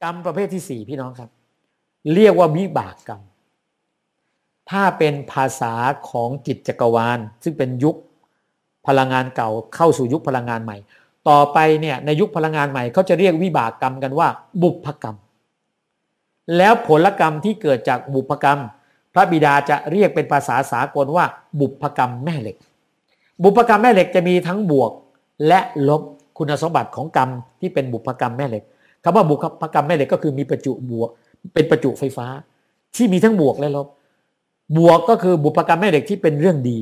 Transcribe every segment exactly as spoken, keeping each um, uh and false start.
กรรมประเภทที่สี่พี่น้องครับเรียกว่าวิบากกรรมถ้าเป็นภาษาของจิตจักรวาลซึ่งเป็นยุคพลังงานเก่าเข้าสู่ยุคพลังงานใหม่ต่อไปเนี่ยในยุคพลังงานใหม่เขาจะเรียกวิบากกรรมกันว่าบุพกรรมแล้วผลกรรมที่เกิดจากบุพกรรมพระบิดาจะเรียกเป็นภาษาสากลว่าบุพกรรมแม่เหล็กบุพกรรมแม่เหล็กจะมีทั้งบวกและลบคุณสมบัติของกรรมที่เป็นบุพกรรมแม่เหล็กคำว่าบุพกรรมแม่เหล็กก็คือมีประจุบวกเป็นประจุไฟฟ้าที่มีทั้งบวกและลบบวกก็คือบุพกรรมแม่เหล็กที่เป็นเรื่องดี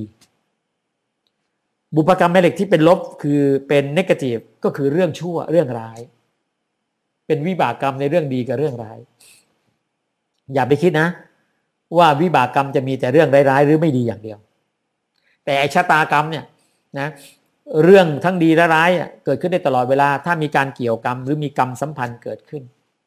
บุพกรรมแม่เหล็กที่เป็นลบคือเป็นเนกาทีฟก็คือเรื่องชั่วเรื่องร้ายเป็นวิบากกรรมในเรื่องดีกับเรื่องร้ายอย่าไปคิดนะว่าวิบากกรรมจะมีแต่เรื่องร้ายๆหรือไม่ดีอย่างเดียวแต่ชะตากรรมเนี่ยนะเรื่องทั้งดีและร้ายเกิดขึ้นได้ตลอดเวลาถ้ามีการเกี่ยวกรรมหรือมีกรรมสัมพันธ์เกิดขึ้น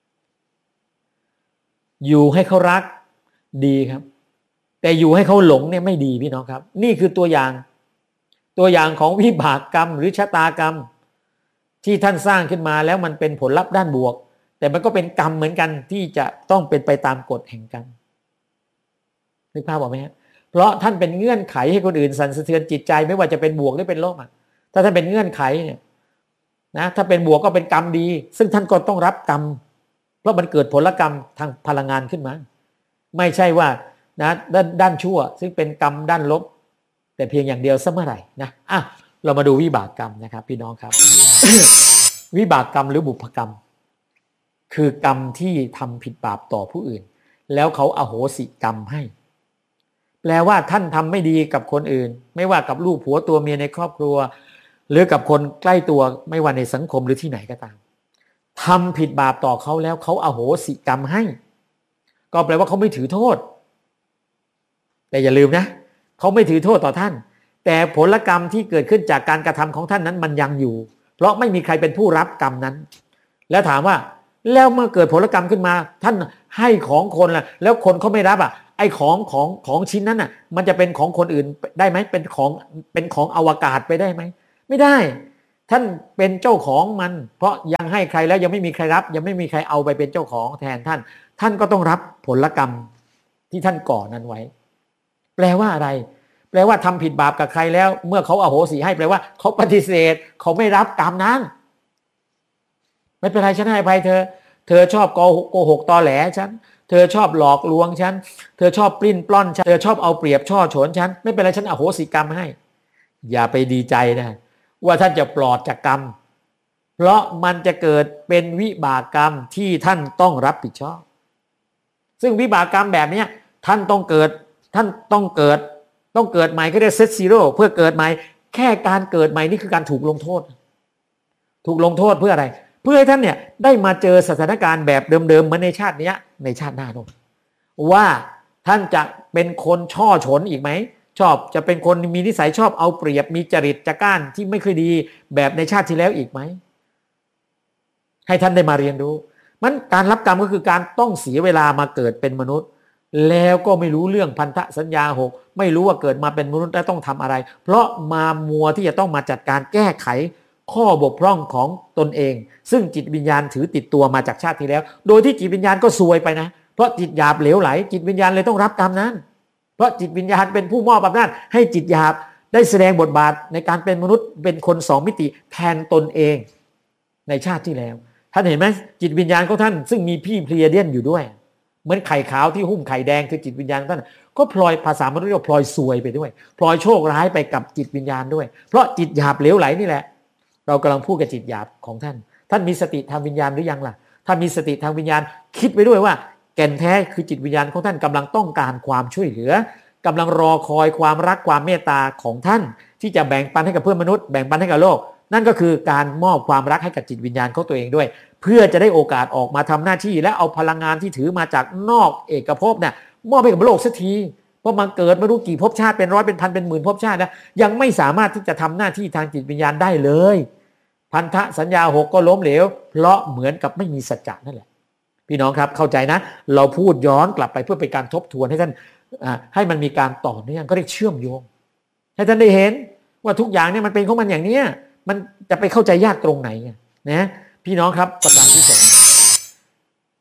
อยู่ให้เขารักดีครับแต่อยู่ให้เขาหลงเนี่ยไม่ดีพี่น้องครับนี่คือตัวอย่างตัวอย่างของวิบากกรรมหรือชะตากรรมที่ท่านสร้างขึ้นมาแล้วมันเป็นผลลัพธ์ด้านบวกแต่มันก็เป็นกรรมเหมือนกันที่จะต้องเป็นไปตามกฎแห่งกรรมนึกภาพออกไหมฮะเพราะท่านเป็นเงื่อนไขให้คนอื่นสั่นสะเทือนจิตใจไม่ว่าจะเป็นบวกหรือเป็นลบอ่ะถ้าท่านเป็นเงื่อนไขเนี่ยนะถ้าเป็นบวกก็เป็นกรรมดีซึ่งท่านก็ต้องรับกรรมเพราะมันเกิดผลกรรมทางพลังงานขึ้นมาไม่ใช่ว่านะด้านด้านชั่วซึ่งเป็นกรรมด้านลบแต่เพียงอย่างเดียวซะเมื่อไหร่นะอ่ะเรามาดูวิบากกรรมนะครับพี่น้องครับ วิบากกรรมหรือบุพกรรมคือกรรมที่ทำผิดบาปต่อผู้อื่นแล้วเขาอโหสิกรรมให้แปลว่าท่านทำไม่ดีกับคนอื่นไม่ว่ากับลูกผัวตัวเมียในครอบครัวหรือกับคนใกล้ตัวไม่ว่าในสังคมหรือที่ไหนก็ตามทำผิดบาปต่อเขาแล้วเขาอโหสิกรรมให้ก็แปลว่าเขาไม่ถือโทษแต่อย่าลืมนะเขาไม่ถือโทษต่อท่านแต่ผลกรรมที่เกิดขึ้นจากการกระทำของท่านนั้นมันยังอยู่เพราะไม่มีใครเป็นผู้รับกรรมนั้นแล้วถามว่าแล้วเมื่อเกิดผลกรรมขึ้นมาท่านให้ของคนล่ะแล้วคนเขาไม่รับอ่ะไอ้ของของของชิ้นนั้นน่ะมันจะเป็นของคนอื่นได้ไหมเป็นของเป็นของอวกาศไปได้ไหมไม่ได้ท่านเป็นเจ้าของมันเพราะยังให้ใครแล้วยังไม่มีใครรับยังไม่มีใครเอาไปเป็นเจ้าของแทนท่านท่านก็ต้องรับผลกรรมที่ท่านก่อนั้นไว้แปลว่าอะไรแปลว่าทำผิดบาปกับใครแล้วเมื่อเขาอโหสิให้แปลว่าเขาปฏิเสธเขาไม่รับกรรมนั้นไม่เป็นไรฉันให้อภัยเธอเธอชอบโกหกตอแหลฉันเธอชอบหลอกลวงฉันเธอชอบปลิ้นปล้อนฉันเธอชอบเอาเปรียบช่อฉนฉันไม่เป็นไรฉันอโหสิกรรมให้อย่าไปดีใจนะว่าท่านจะปลอดจากกรรมเพราะมันจะเกิดเป็นวิบากกรรมที่ท่านต้องรับผิดชอบซึ่งวิบากกรรมแบบนี้ท่านต้องเกิดท่านต้องเกิดต้องเกิดใหม่ก็เรียกเซตซีโร่เพื่อเกิดใหม่แค่การเกิดใหม่นี่คือการถูกลงโทษถูกลงโทษเพื่ออะไรเพื่อให้ท่านเนี่ยได้มาเจอสถานการณ์แบบเดิมๆเหมือนในชาตินี้ในชาติหน้าโน้นว่าท่านจะเป็นคนช่อฉนอีกไหมชอบจะเป็นคนมีนิสัยชอบเอาเปรียบมีจริตจักร้านที่ไม่ค่อยดีแบบในชาติที่แล้วอีกไหมให้ท่านได้มาเรียนรู้มันการรับกรรมก็คือการต้องเสียเวลามาเกิดเป็นมนุษย์แล้วก็ไม่รู้เรื่องพันธสัญญาหกไม่รู้ว่าเกิดมาเป็นมนุษย์แล้วต้องทำอะไรเพราะมามัวที่จะต้องมาจัดการแก้ไขข้อบกพร่องของตนเองซึ่งจิตวิญญาณถือติดตัวมาจากชาติที่แล้วโดยที่จิตวิญญาณก็ซวยไปนะเพราะจิตหยาบเหลวไหลจิตวิญญาณเลยต้องรับกรรมนั้นเพราะจิตวิญญาณเป็นผู้มอบอำนาจให้จิตหยาบได้แสดงบทบาทในการเป็นมนุษย์เป็นคนสองมิติแทนตนเองในชาติที่แล้วท่านเห็นไหมจิตวิญญาณของท่านซึ่งมีพี่เพลียเดียนอยู่ด้วยเหมือนไข่ขาวที่หุ้มไข่แดงคือจิตวิญญาณท่านก็พลอยภาษามนุษย์เรียกว่าพลอยซวยไปด้วยพลอยโชคร้ายไปกับจิตวิญญาณด้วยเพราะจิตหยาบเหลวไหลนี่แหละเรากำลังพูดกับจิตหยาบของท่านท่านมีสติทางวิญญาณหรือยังล่ะถ้ามีสติทางวิญญาณคิดไปด้วยว่าแก่นแท้คือจิตวิญญาณของท่านกำลังต้องการความช่วยเหลือกำลังรอคอยความรักความเมตตาของท่านที่จะแบ่งปันให้กับเพื่อนมนุษย์แบ่งปันให้กับโลกนั่นก็คือการมอบความรักให้กับจิตวิญญาณของตัวเองด้วยเพื่อจะได้โอกาสออกมาทำหน้าที่และเอาพลังงานที่ถือมาจากนอกเอกภพเนี่ยมอบให้กับโลกสักทีเพราะมันเกิดไม่รู้กี่ภพชาติเป็นร้อยเป็นพันเป็นหมื่นภพชาติแล้วยังไม่สามารถที่จะทำหน้าที่ทางจิตวิญญาณได้เลยพันธสัญญาหกก็ล้มเหลวเพราะเหมือนกับไม่มีสัจจะนั่นแหละพี่น้องครับเข้าใจนะเราพูดย้อนกลับไปเพื่อเป็นการทบทวนให้ท่านให้มันมีการต่อเนื่องก็เรียกเชื่อมโยงให้ท่านได้เห็นว่าทุกอย่างเนี่ยมันเป็นของมันอย่างนี้มันจะไปเข้าใจยากตรงไหนนะพี่น้องครับประการที่สอง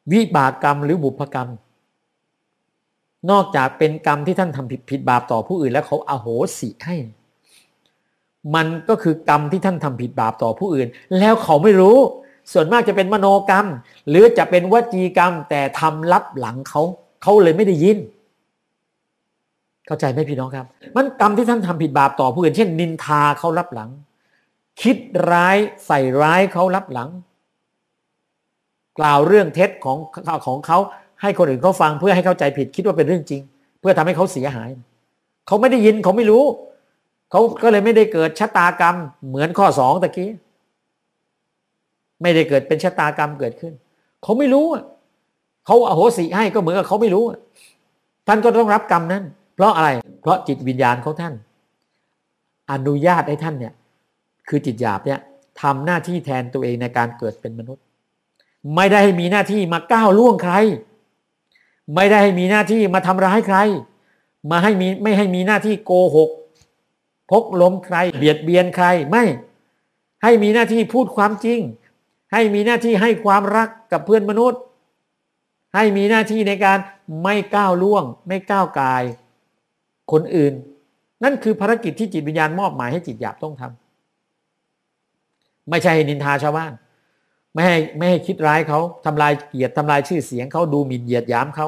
วิบากกรรมหรือบุพกรรมนอกจากเป็นกรรมที่ท่านทำผิดผิดบาปต่อผู้อื่นแล้วเขาอโหสิให้มันก็คือกรรมที่ท่านทำผิดบาปต่อผู้อื่นแล้วเขาไม่รู้ส่วนมากจะเป็นมโนกรรมหรือจะเป็นวจีกรรมแต่ทำลับหลังเขาเขาเลยไม่ได้ยินเข้าใจไหมพี่น้องครับมันกรรมที่ท่านทำผิดบาปต่อผู้อื่นเช่นนินทาเขาลับหลังคิดร้ายใส่ร้ายเขาลับหลังกล่าวเรื่องเท็จของของเขาให้คนอื่นเขาฟังเพื่อให้เข้าใจผิดคิดว่าเป็นเรื่องจริงเพื่อทำให้เขาเสียหายเขาไม่ได้ยินเขาไม่รู้เขาก็เลยไม่ได้เกิดชะตากรรมเหมือนข้อสองตะกี้ไม่ได้เกิดเป็นชะตากรรมเกิดขึ้นเขาไม่รู้เขาอโหสิให้ก็เหมือนกับเขาไม่รู้ท่านก็ต้องรับกรรมนั้นเพราะอะไรเพราะจิตวิญญาณของท่านอนุญาตให้ท่านเนี่ยคือจิตหยาบเนี่ยทำหน้าที่แทนตัวเองในการเกิดเป็นมนุษย์ไม่ได้ให้มีหน้าที่มาก้าวล่วงใครไม่ได้ให้มีหน้าที่มาทำร้ายใครมาให้มีไม่ให้มีหน้าที่โกหกพกล้มใครเบียดเบียนใครไม่ให้มีหน้าที่พูดความจริงให้มีหน้าที่ให้ความรักกับเพื่อนมนุษย์ให้มีหน้าที่ในการไม่ก้าวล่วงไม่ก้าวกายคนอื่นนั่นคือภารกิจที่จิตวิญญาณมอบหมายให้จิตหยาบต้องทำไม่ใช่นินทาชาวบ้านไม่ให้ไม่ให้คิดร้ายเขาทำลายเกียรติทำลายชื่อเสียงเขาดูหมิ่นเหยียดหยามเขา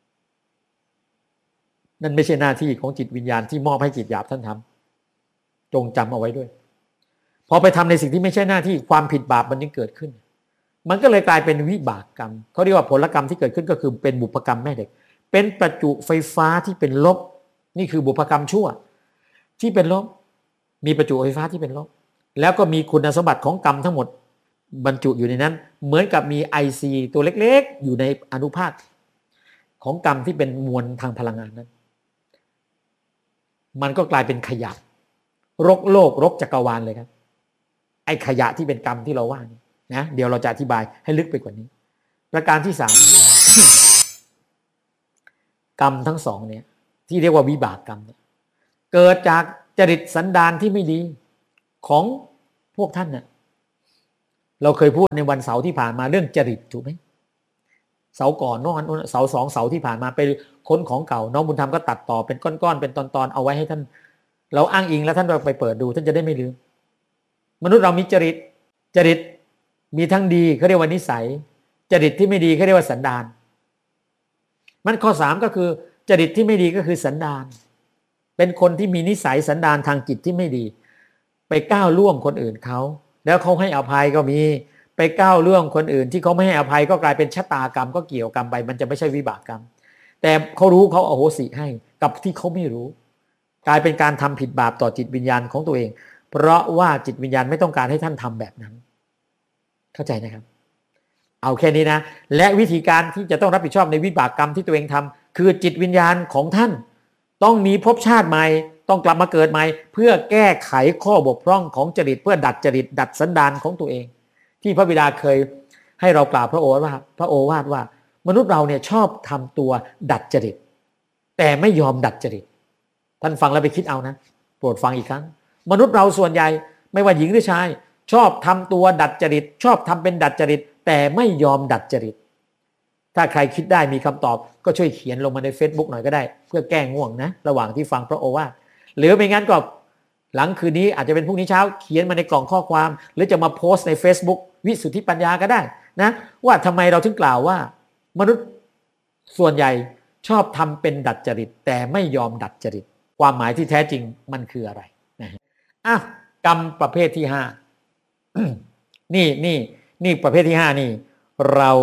นั่นไม่ใช่หน้าที่ของจิตวิญญาณที่มอบให้จิตหยาบท่านทำจงจำเอาไว้ด้วยพอไปทำในสิ่งที่ไม่ใช่หน้าที่ความผิดบาปมันจึงเกิดขึ้นมันก็เลยกลายเป็นวิบากกรรมเขาเรียกว่าผลกรรมที่เกิดขึ้นก็คือเป็นบุพกรรมแม่เด็กเป็นประจุไฟฟ้าที่เป็นลบนี่คือบุพกรรมชั่วที่เป็นลบมีประจุไฟฟ้าที่เป็นลบแล้วก็มีคุณสมบัติของกรรมทั้งหมดบรรจุอยู่ในนั้นเหมือนกับมี ไอ ซี ตัวเล็กๆอยู่ในอนุภาคของกรรมที่เป็นมวลทางพลังงานนั้นมันก็กลายเป็นขยะรกโลกรกจักรวาลเลยครับไอ้ขยะที่เป็นกรรมที่เราว่านี่นะเดี๋ยวเราจะอธิบายให้ลึกไปกว่านี้ประการที่สาม กรรมทั้งสองเนี่ยที่เรียกว่าวิบากกรรมเนี่ยเกิดจากจริตสันดานที่ไม่ดีของพวกท่านเนี่ยเราเคยพูดในวันเสาร์ที่ผ่านมาเรื่องจริตถูกไหมเสาร์ก่อนนอนเสาร์สองเสาร์ที่ผ่านมาไปค้นของเก่าน้องบุญธรรมก็ตัดต่อเป็นก้อนๆเป็นตอนๆเอาไว้ให้ท่านเราอ้างอิงแล้วท่านไปเปิดดูท่านจะได้ไม่ลืมมนุษย์เรามีจริตจริตมีทั้งดีเขาเรียกว่านิสัยจริตที่ไม่ดีเขาเรียกว่าสันดานมันข้อสามก็คือจริตที่ไม่ดีก็คือสันดานเป็นคนที่มีนิสัยสันดานทางจิตที่ไม่ดีไปก้าวล่วงคนอื่นเขาแล้วเขาให้อภัยก็มีไปก้าวล่วงคนอื่นที่เขาไม่ให้อภัยก็กลายเป็นชะตากรรมก็เกี่ยวกรรมไปมันจะไม่ใช่วิบากกรรมแต่เขารู้เขาอโหสิให้กับที่เขาไม่รู้กลายเป็นการทำผิดบาปต่อจิตวิญญาณของตัวเองเพราะว่าจิตวิญญาณไม่ต้องการให้ท่านทำแบบนั้นเข้าใจนะครับเอาแค่นี้นะและวิธีการที่จะต้องรับผิดชอบในวิบากกรรมที่ตัวเองทำคือจิตวิญญาณของท่านต้องมีภพชาติใหม่ต้องกลับมาเกิดใหม่เพื่อแก้ไขข้อบกพร่องของจริตเพื่อดัดจริตดัดสันดานของตัวเองที่พระบิดาเคยให้เรากล่าวพระโอวาทพระโอวาทว่ามนุษย์เราเนี่ยชอบทำตัวดัดจริตแต่ไม่ยอมดัดจริตท่านฟังแล้วไปคิดเอานะโปรดฟังอีกครั้งมนุษย์เราส่วนใหญ่ไม่ว่าหญิงหรือชายชอบทำตัวดัดจริตชอบทำเป็นดัดจริตแต่ไม่ยอมดัดจริตถ้าใครคิดได้มีคำตอบก็ช่วยเขียนลงมาใน Facebook หน่อยก็ได้เพื่อแก้ง่วงนะระหว่างที่ฟังพระโอวาทหรือไม่งั้นก็หลังคืนนี้อาจจะเป็นพรุ่งนี้เช้าเขียนมาในกล่องข้อความหรือจะมาโพสต์ใน Facebook วิสุทธิปัญญาก็ได้นะว่าทำไมเราถึงกล่าวว่ามนุษย์ส่วนใหญ่ชอบทำเป็นดัดจริตแต่ไม่ยอมดัดจริตความหมายที่แท้จริงมันคืออะไรนะอ่ะกรรมประเภทที่ห้า นี่นี่นี่ประเภทที่ห้านี่เรา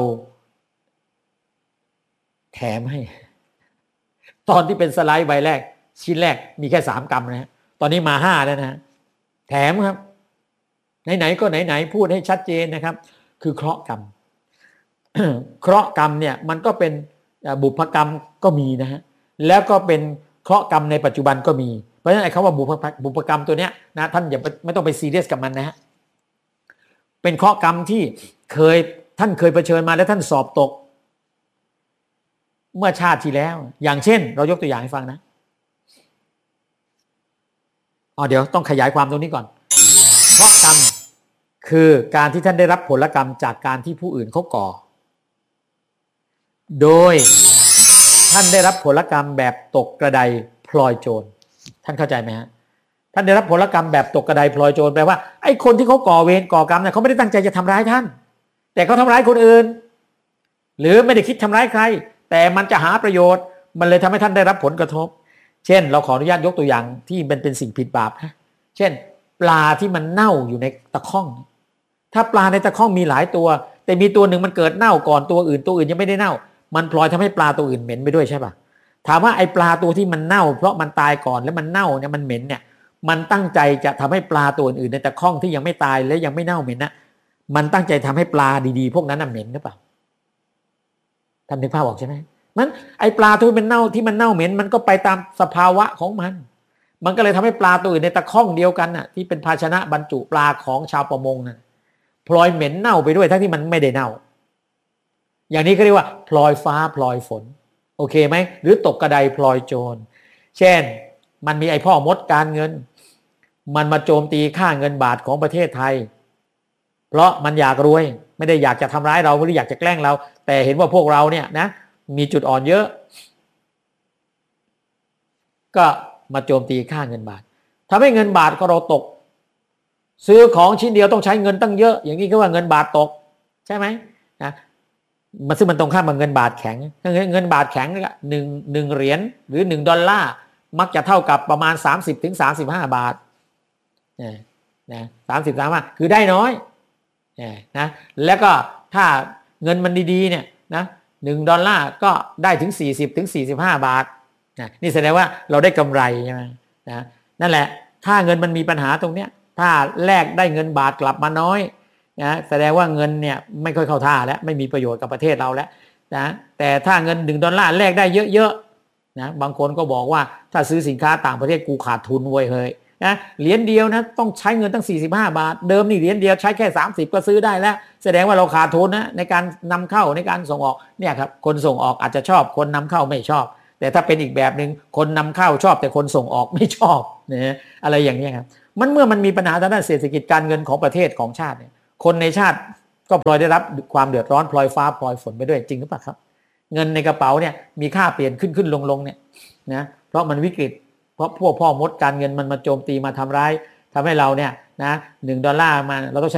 แถมให้ตอนที่เป็นสไลด์ใบแรกชิ้นแรกมีแค่สามกรรมนะฮะตอนนี้มาห้าแล้วนะแถมครับไหนๆก็ไหนๆพูดให้ชัดเจนนะครับคือเคราะห์กรรม เคราะห์กรรมเนี่ยมันก็เป็นบุพกรรมก็มีนะฮะแล้วก็เป็นเคราะห์กรรมในปัจจุบันก็มีเพราะฉะนั้นไอ้คำว่าบุพบุพกรรมตัวเนี้ยนะท่านอย่าไม่ต้องไปซีเรียสกับมันนะฮะเป็นเคราะห์กรรมที่เคยท่านเคยเผชิญมาแล้วท่านสอบตกเมื่อชาติที่แล้วอย่างเช่นเรายกตัวอย่างให้ฟังนะอ๋อเดี๋ยวต้องขยายความตรงนี้ก่อนเคราะห์กรรมคือการที่ท่านได้รับผลกรรมจากการที่ผู้อื่นเขาก่อโดยท่านได้รับผลกรรมแบบตกกระไดพลอยโจรท่านเข้าใจไหมฮะท่านได้รับผลกรรมแบบตกกระไดพลอยโจรแปลว่าไอ้คนที่เขาก่อเวรก่อกรรมเนี่ยเขาไม่ได้ตั้งใจจะทำร้ายท่านแต่เขาทำร้ายคนอื่นหรือไม่ได้คิดทำร้ายใครแต่มันจะหาประโยชน์มันเลยทำให้ท่านได้รับผลกระทบเช่นเราขออนุญาตยกตัวอย่างที่มันเป็นสิ่งผิดบาปนะเช่นปลาที่มันเน่าอยู่ในตะข้องถ้าปลาในตะข้องมีหลายตัวแต่มีตัวหนึ่งมันเกิดเน่าก่อนตัวอื่นตัวอื่นยังไม่ได้เน่ามันพลอยทำให้ปลาตัวอื่นเหม็นไปด้วยใช่ป่ะถามว่าไอ้ปลาตัวที่มันเน่าเพราะมันตายก่อนแล้วมันเน่าเนี่ยมันเหม็นเนี่ยมันตั้งใจจะทำให้ปลาตัวอื่นในตะข้องที่ยังไม่ตายและยังไม่เน่าเหม็นนะมันตั้งใจทำให้ปลาดีๆพวกนั้นน่ะเหม็นหรือเปล่าท่านนึกภาพออกใช่ไหมมันไอ้ปลาตัวที่มันเน่าที่มันเน่าเหม็นมันก็ไปตามสภาวะของมันมันก็เลยทำให้ปลาตัวอื่นในตะข้องเดียวกันน่ะที่เป็นภาชนะบรรจุปลาของชาวประมงน่ะพลอยเหม็นเน่าไปด้วยทั้งที่มันไม่ได้เน่าอย่างนี้ก็เรียกว่าพลอยฟ้าพลอยฝนโอเคไหมหรือตกกระไดพลอยโจรเช่นมันมีไอ้พ่อมดการเงินมันมาโจมตีค่าเงินบาทของประเทศไทยเพราะมันอยากรวยไม่ได้อยากจะทำร้ายเราไม่ได้อยากจะแกล้งเราแต่เห็นว่าพวกเราเนี่ยนะมีจุดอ่อนเยอะก็มาโจมตีค่าเงินบาททำให้เงินบาทของเราตกซื้อของชิ้นเดียวต้องใช้เงินตั้งเยอะอย่างนี้ก็ว่าเงินบาทตกใช่ไหมนะมันซึ่งมันตรงข้ามกับเงินบาทแข็งเงินบาทแข็งหนึ่งหนึ่งเหรียญหรือหนึ่งดอลลาร์มักจะเท่ากับประมาณสามสิบถึงสามสิบห้าบาทนะนะสามสิบ สามสิบห้าคือได้น้อยนะแล้วก็ถ้าเงินมันดีๆเนี่ยนะหนึ่งดอลลาร์ก็ได้ถึงสี่สิบถึงสี่สิบห้าบาทนะนี่แสดงว่าเราได้กำไรใช่ไหมนะนั่นแหละถ้าเงินมันมีปัญหาตรงเนี้ยถ้าแลกได้เงินบาทกลับมาน้อยนะแสดงว่าเงินเนี่ยไม่ค่อยเข้าท่าแล้วไม่มีประโยชน์กับประเทศเราแล้วนะแต่ถ้าเงินหนึ่งดอลลาร์แลกได้เยอะๆนะบางคนก็บอกว่าถ้าซื้อสินค้าต่างประเทศกูขาดทุนเว้ยเฮ้ยนะเหรียญเดียวนะต้องใช้เงินตั้งสี่สิบห้าบาทเดิมนี่เหรียญเดียวใช้แค่สามสิบก็ซื้อได้แล้วแสดงว่าเราขาดทุนนะในการนำเข้าในการส่งออกเนี่ยครับคนส่งออกอาจจะชอบคนนำเข้าไม่ชอบแต่ถ้าเป็นอีกแบบนึงคนนำเข้าชอบแต่คนส่งออกไม่ชอบนะอะไรอย่างนี้ครับมันเมื่อมันมีปัญหาทางด้านเศรษฐกิจการเงินของประเทศของชาติเนี่ยคนในชาติก็พลอยได้รับความเดือดร้อนพลอยฟ้าพลอยฝนไปด้วยจริงหรือเปล่าครับเงินในกระเป๋าเนี่ยมีค่าเปลี่ยนขึ้นขึ้นลงลงเนี่ยนะเพราะมันวิกฤตเพราะพวกพ่อมดการเงินมันมาโจมตีมาทำร้ายทำให้เราเนี่ยนะหนึ่งดอลลาร์มาเราต้องใช้